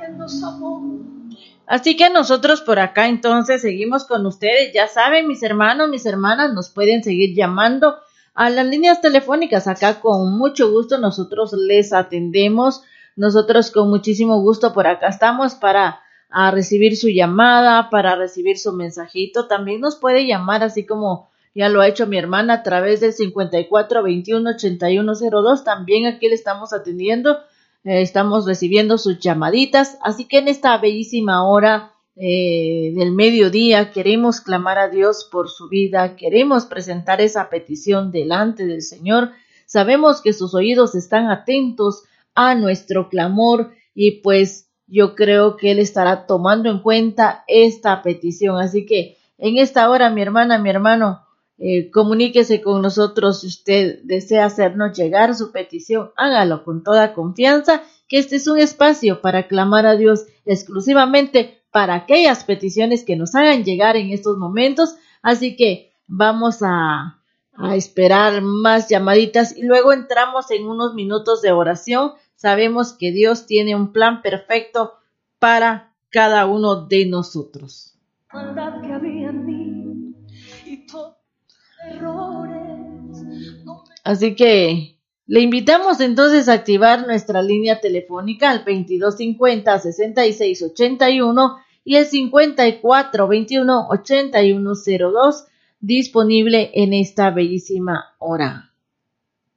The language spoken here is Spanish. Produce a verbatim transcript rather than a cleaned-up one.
Así que nosotros por acá entonces seguimos con ustedes. Ya saben, mis hermanos, mis hermanas, nos pueden seguir llamando a las líneas telefónicas. Acá con mucho gusto nosotros les atendemos. Nosotros con muchísimo gusto por acá estamos para a recibir su llamada, para recibir su mensajito. También nos puede llamar, así como ya lo ha hecho mi hermana, a través del cincuenta y cuatro veintiuno ochenta y uno cero dos. También aquí le estamos atendiendo, eh, estamos recibiendo sus llamaditas. Así que en esta bellísima hora eh, del mediodía queremos clamar a Dios por su vida, queremos presentar esa petición delante del Señor. Sabemos que sus oídos están atentos a nuestro clamor y pues yo creo que Él estará tomando en cuenta esta petición. Así que en esta hora, mi hermana, mi hermano, eh, comuníquese con nosotros. Si usted desea hacernos llegar su petición, hágalo con toda confianza, que este es un espacio para clamar a Dios exclusivamente para aquellas peticiones que nos hagan llegar en estos momentos. Así que vamos a, a esperar más llamaditas y luego entramos en unos minutos de oración. Sabemos que Dios tiene un plan perfecto para cada uno de nosotros. Así que le invitamos entonces a activar nuestra línea telefónica al veintidós cincuenta sesenta y seis ochenta y uno y el cincuenta y cuatro veintiuno ochenta y uno cero dos disponible en esta bellísima hora.